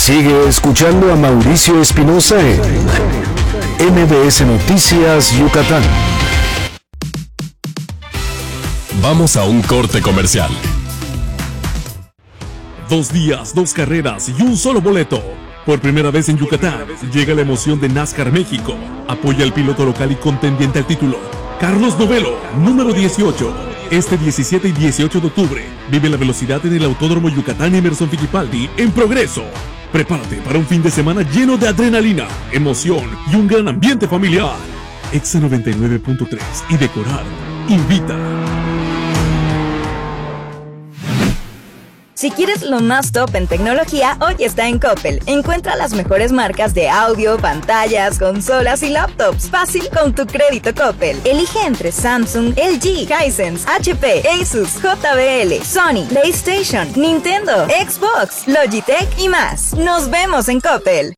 Sigue escuchando a Mauricio Espinosa en MBS Noticias Yucatán. Vamos a un corte comercial. 2 días, 2 carreras y un solo boleto. Por primera vez en Yucatán, llega la emoción de NASCAR México. Apoya al piloto local y contendiente al título, Carlos Novelo, número 18. Este 17 y 18 de octubre, vive la velocidad en el Autódromo Yucatán Emerson Fittipaldi en Progreso. Prepárate para un fin de semana lleno de adrenalina, emoción y un gran ambiente familiar. Exa 99.3 y Decorar invita. Si quieres lo más top en tecnología, hoy está en Coppel. Encuentra las mejores marcas de audio, pantallas, consolas y laptops. Fácil con tu crédito Coppel. Elige entre Samsung, LG, Hisense, HP, Asus, JBL, Sony, PlayStation, Nintendo, Xbox, Logitech y más. Nos vemos en Coppel.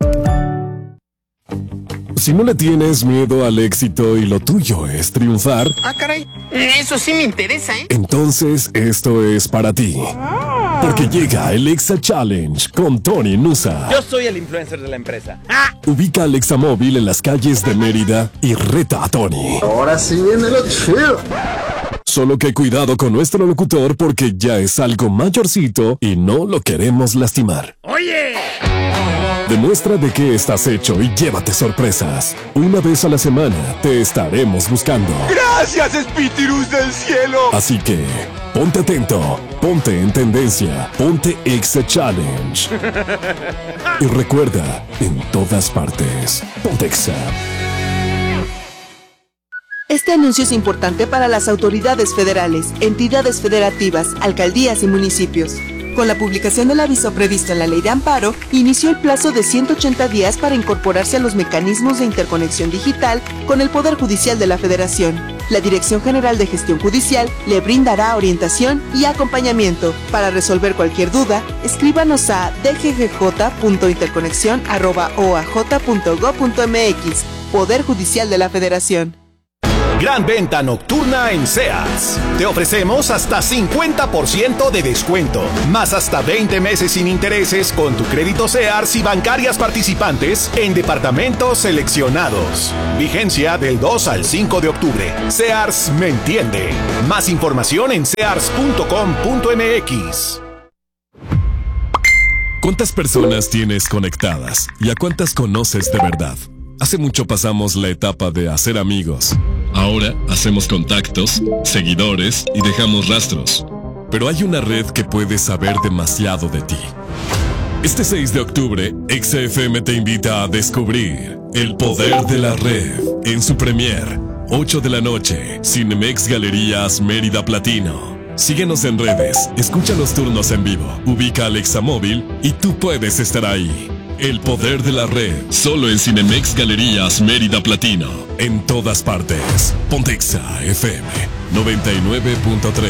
Si no le tienes miedo al éxito y lo tuyo es triunfar... Ah, caray, eso sí me interesa, ¿eh? Entonces esto es para ti. Porque llega el Exa Challenge con Tony Nusa. Yo soy el influencer de la empresa. Ubica al Exa Móvil en las calles de Mérida y reta a Tony. Ahora sí viene lo chido. Solo que cuidado con nuestro locutor porque ya es algo mayorcito y no lo queremos lastimar. ¡Oye! Demuestra de qué estás hecho y llévate sorpresas. Una vez a la semana te estaremos buscando. ¡Gracias, Espíritus del cielo! Así que, ponte atento, ponte en tendencia, ponte Exa Challenge. Y recuerda, en todas partes, ponte Exa. Este anuncio es importante para las autoridades federales, entidades federativas, alcaldías y municipios. Con la publicación del aviso previsto en la Ley de Amparo, inició el plazo de 180 días para incorporarse a los mecanismos de interconexión digital con el Poder Judicial de la Federación. La Dirección General de Gestión Judicial le brindará orientación y acompañamiento. Para resolver cualquier duda, escríbanos a dggj.interconexión@oaj.gov.mx. Poder Judicial de la Federación. Gran venta nocturna en Sears. Te ofrecemos hasta 50% de descuento, más hasta 20 meses sin intereses con tu crédito Sears y bancarias participantes en departamentos seleccionados. Vigencia del 2 al 5 de octubre. Sears me entiende. Más información en sears.com.mx. ¿Cuántas personas tienes conectadas y a cuántas conoces de verdad? Hace mucho pasamos la etapa de hacer amigos. Ahora hacemos contactos, seguidores y dejamos rastros. Pero hay una red que puede saber demasiado de ti. Este 6 de octubre, Exa FM te invita a descubrir El Poder de la Red en su premier, 8 de la noche, Cinemex Galerías Mérida Platino. Síguenos en redes, escucha los turnos en vivo, ubica al Exa Móvil y tú puedes estar ahí. El Poder de la Red, solo en Cinemex Galerías Mérida Platino. En todas partes. Ponte Exa FM 99.3.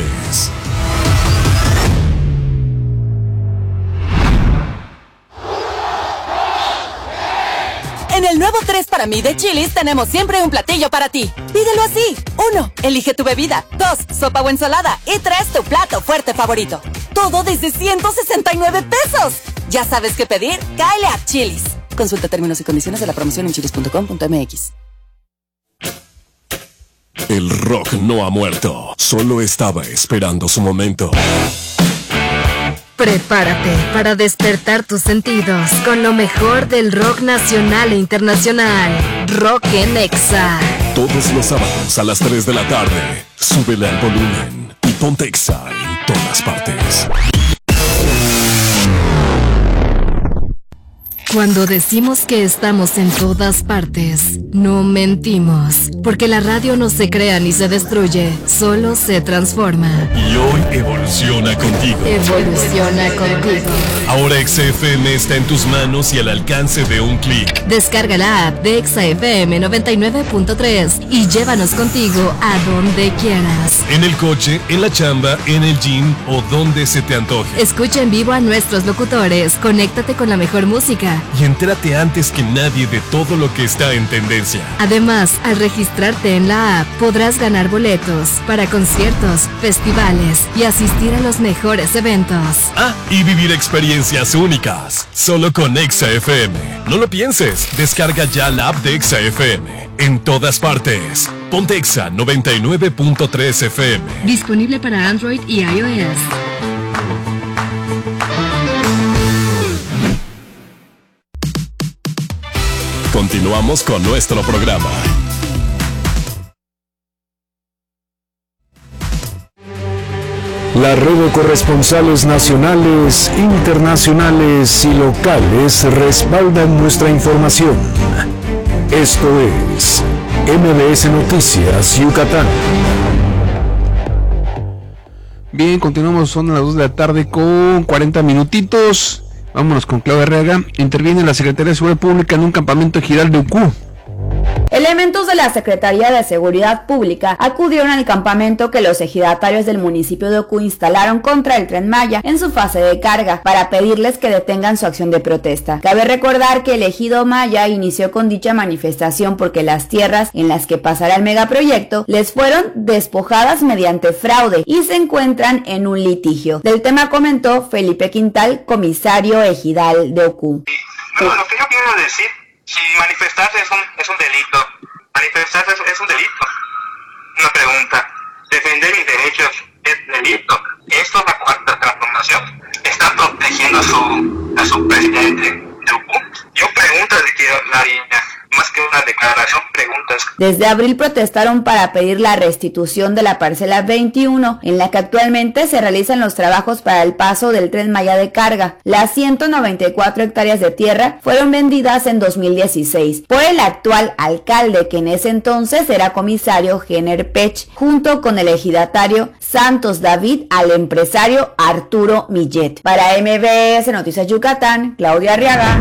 En el nuevo 3 para mí de Chili's tenemos siempre un platillo para ti. Pídelo así. 1. Elige tu bebida. 2. Sopa o ensalada. Y 3. Tu plato fuerte favorito. Todo desde 169 pesos. ¿Ya sabes qué pedir? ¡Cáele a Chili's! Consulta términos y condiciones de la promoción en chili's.com.mx. El rock no ha muerto. Solo estaba esperando su momento. Prepárate para despertar tus sentidos con lo mejor del rock nacional e internacional. Rock en Exa. Todos los sábados a las 3 de la tarde. Súbele al volumen y ponte Exa en todas partes. Cuando decimos que estamos en todas partes, no mentimos, porque la radio no se crea ni se destruye, solo se transforma. Y hoy evoluciona contigo. Evoluciona contigo. Ahora Exa FM está en tus manos y al alcance de un clic. Descarga la app de Exa FM 99.3 y llévanos contigo a donde quieras. En el coche, en la chamba, en el gym o donde se te antoje. Escucha en vivo a nuestros locutores, conéctate con la mejor música y entérate antes que nadie de todo lo que está en tendencia. Además, al registrarte en la app, podrás ganar boletos para conciertos, festivales y asistir a los mejores eventos. Y vivir experiencias únicas, solo con Exa FM. No lo pienses, descarga ya la app de Exa FM. En todas partes. Ponte Exa 99.3 FM. Disponible para Android y iOS. Continuamos con nuestro programa. La red de corresponsales nacionales, internacionales y locales respaldan nuestra información. Esto es MBS Noticias Yucatán. Bien, continuamos, son las 2 de la tarde con 40 minutitos. Vámonos con Claudia Arriaga. Interviene la Secretaría de Seguridad Pública en un campamento ejidal de Ucú. Elementos de la Secretaría de Seguridad Pública acudieron al campamento que los ejidatarios del municipio de Ucú instalaron contra el Tren Maya en su fase de carga para pedirles que detengan su acción de protesta. Cabe recordar que el ejido Maya inició con dicha manifestación porque las tierras en las que pasará el megaproyecto les fueron despojadas mediante fraude y se encuentran en un litigio. Del tema comentó Felipe Quintal, comisario ejidal de Ucú. Lo que yo quiero decir, si manifestarse es un delito, manifestarse es un delito. Una pregunta, defender mis derechos es delito. Esto es la cuarta transformación. Están protegiendo a su presidente de Ucú. Yo pregunto de que la línea, más que una declaración, preguntas. Desde abril protestaron para pedir la restitución de la parcela 21, en la que actualmente se realizan los trabajos para el paso del Tren Maya de carga. Las 194 hectáreas de tierra fueron vendidas en 2016 por el actual alcalde, que en ese entonces era comisario Jenner Pech, junto con el ejidatario Santos David al empresario Arturo Millet. Para MBS Noticias Yucatán, Claudia Arriaga.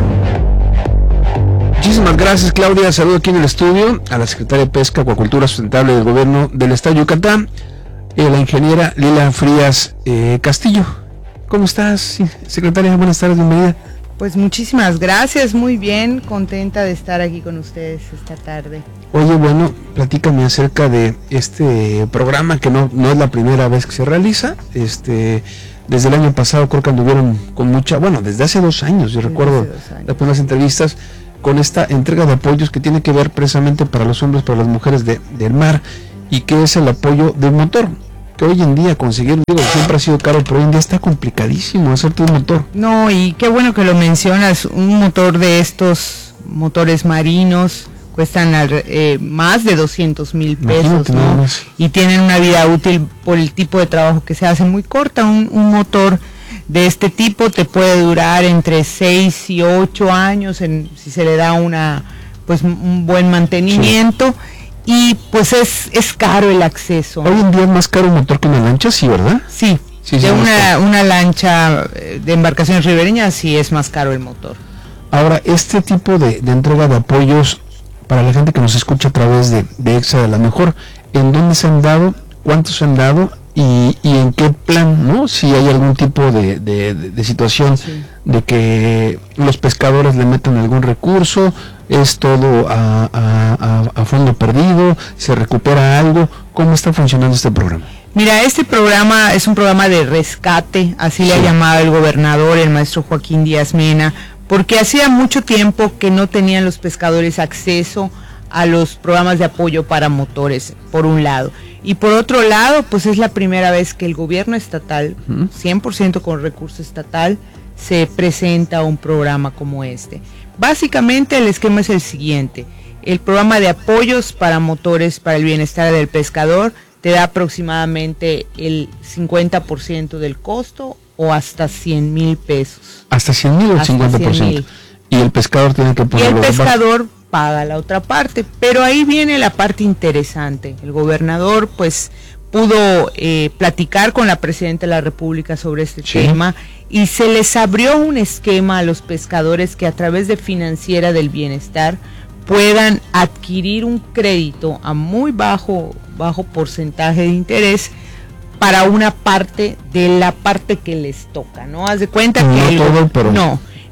Muchísimas gracias, Claudia. Saludo aquí en el estudio a la secretaria de Pesca, Acuacultura Sustentable del Gobierno del Estado de Yucatán, la ingeniera Lila Frías Castillo. ¿Cómo estás, secretaria? Buenas tardes, bienvenida. Pues muchísimas gracias, muy bien, contenta de estar aquí con ustedes esta tarde. Oye, bueno, platícame acerca de este programa que no es la primera vez que se realiza. Desde el año pasado creo que anduvieron con mucha, desde hace 2 años, yo recuerdo las primeras entrevistas con esta entrega de apoyos que tiene que ver precisamente para los hombres, para las mujeres del mar, y que es el apoyo del motor, que hoy en día conseguir, siempre ha sido caro, pero hoy en día está complicadísimo hacerte un motor. No, y qué bueno que lo mencionas, un motor de estos motores marinos cuestan más de 200,000 pesos, ¿no? Y tienen una vida útil por el tipo de trabajo que se hace muy corta. Un motor de este tipo te puede durar entre 6 y 8 años si se le da un buen mantenimiento. Sí. Y pues es caro el acceso. Hoy en día es más caro un motor que una lancha, sí, ¿verdad? Sí, de una lancha de embarcaciones ribereñas sí es más caro el motor. Ahora, este tipo de entrega de apoyos para la gente que nos escucha a través de Exa, a lo mejor, ¿en dónde se han dado? ¿Cuántos se han dado? Y en qué plan, ¿no? Si hay algún tipo de situación, sí, de que los pescadores le meten algún recurso, es todo a fondo perdido, se recupera algo. ¿Cómo está funcionando este programa? Mira, este programa es un programa de rescate, así le ha llamado el gobernador, el maestro Joaquín Díaz Mena, porque hacía mucho tiempo que no tenían los pescadores acceso a los programas de apoyo para motores, por un lado. Y por otro lado, pues es la primera vez que el gobierno estatal, 100% con recurso estatal, se presenta un programa como este. Básicamente el esquema es el siguiente: el programa de apoyos para motores para el bienestar del pescador te da aproximadamente el 50% del costo o hasta 100,000 pesos. ¿Hasta 100,000 o el 50%? Y el pescador tiene que ponerlo. Y el pescador paga la otra parte, pero ahí viene la parte interesante. El gobernador pues pudo platicar con la presidenta de la República sobre este tema, y se les abrió un esquema a los pescadores que a través de Financiera del Bienestar puedan adquirir un crédito a muy bajo porcentaje de interés para una parte de la parte que les toca, ¿no? Haz de cuenta que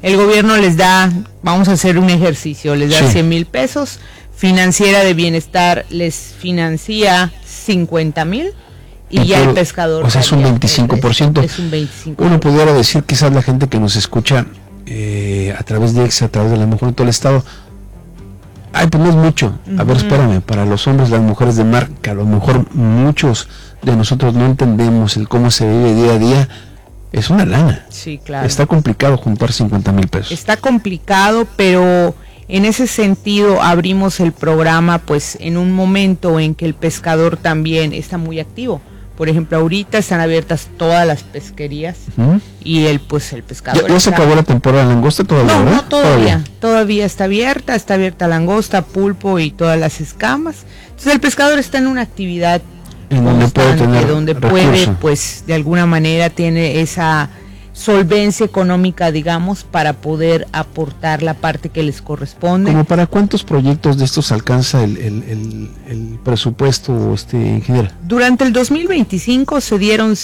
el gobierno les da, vamos a hacer un ejercicio, les da 100,000 pesos, Financiera de Bienestar les financia 50,000 y ya el pescador. O sea, es un 25%. Es un 25%. Uno pudiera decir, quizás la gente que nos escucha a través de EXA, a través de la mujer en todo el estado, ay, pues no es mucho. A ver, espérame, para los hombres, las mujeres de mar, que a lo mejor muchos de nosotros no entendemos el cómo se vive día a día, es una lana. Sí, claro. Está complicado juntar 50,000 pesos. Está complicado, pero en ese sentido abrimos el programa pues en un momento en que el pescador también está muy activo. Por ejemplo, ahorita están abiertas todas las pesquerías y el pescador. ¿Ya se acabó la temporada de langosta todavía? No, no, todavía está abierta langosta, pulpo y todas las escamas. Entonces el pescador está en una actividad en donde puede pues de alguna manera tiene esa solvencia económica, digamos, para poder aportar la parte que les corresponde. ¿Como para cuántos proyectos de estos alcanza el presupuesto, ingeniera? Durante el 2025 se dieron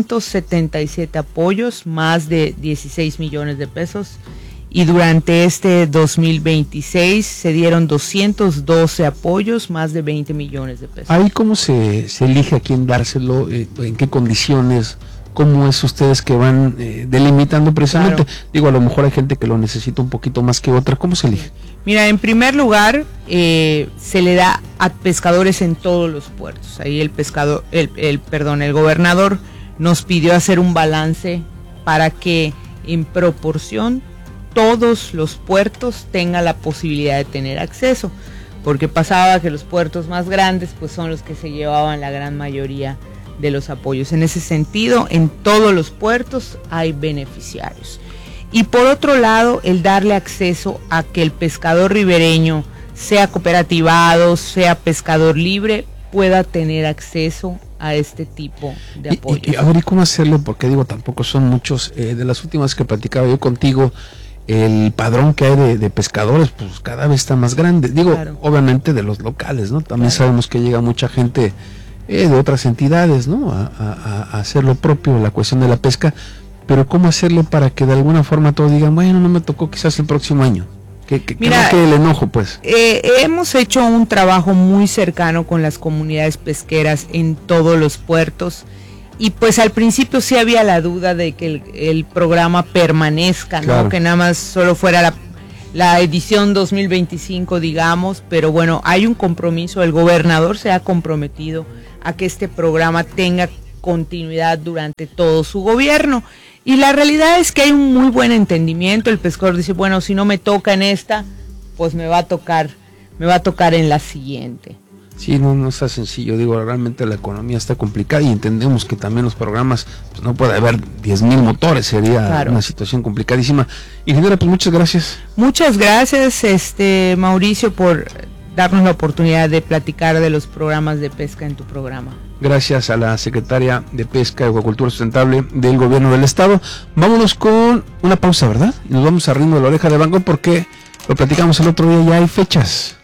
177 apoyos, más de 16 millones de pesos, y durante este 2026 se dieron 212 apoyos, más de 20 millones de pesos. ¿Ahí cómo se elige a quién dárselo? ¿En qué condiciones? ¿Cómo es ustedes que van delimitando precisamente? Claro. Digo, a lo mejor hay gente que lo necesita un poquito más que otra. ¿Cómo se elige? Mira, en primer lugar, se le da a pescadores en todos los puertos. Ahí el gobernador nos pidió hacer un balance para que en proporción todos los puertos tengan la posibilidad de tener acceso. Porque pasaba que los puertos más grandes pues son los que se llevaban la gran mayoría de los apoyos. En ese sentido, en todos los puertos hay beneficiarios. Y por otro lado, el darle acceso a que el pescador ribereño, sea cooperativado, sea pescador libre, pueda tener acceso a este tipo de apoyos. Y a ver, ¿y cómo hacerlo? Porque digo, tampoco son muchos. De las últimas que platicaba yo contigo, el padrón que hay de pescadores, pues cada vez está más grande. Digo, claro, obviamente de los locales, ¿no? También sabemos que llega mucha gente de otras entidades, ¿no? A hacer lo propio, la cuestión de la pesca, pero ¿cómo hacerle para que de alguna forma todos digan, bueno, no me tocó, quizás el próximo año? Mira, que el enojo, pues. Hemos hecho un trabajo muy cercano con las comunidades pesqueras en todos los puertos, y pues al principio sí había la duda de que el programa permanezca, ¿no? Claro. Que nada más solo fuera la edición 2025, digamos, pero bueno, hay un compromiso, el gobernador se ha comprometido a que este programa tenga continuidad durante todo su gobierno, y la realidad es que hay un muy buen entendimiento. El pescador dice, bueno, si no me toca en esta, pues me va a tocar en la siguiente. Sí, no está sencillo, digo, realmente la economía está complicada y entendemos que también los programas, pues no puede haber 10,000 motores, sería claro, una situación complicadísima. Ingeniera, pues muchas gracias. Muchas gracias, Mauricio, por darnos la oportunidad de platicar de los programas de pesca en tu programa. Gracias a la secretaria de Pesca y Acuacultura Sustentable del Gobierno del Estado. Vámonos con una pausa, ¿verdad? Nos vamos a ritmo de la oreja de Van Gogh porque lo platicamos el otro día, ya hay fechas.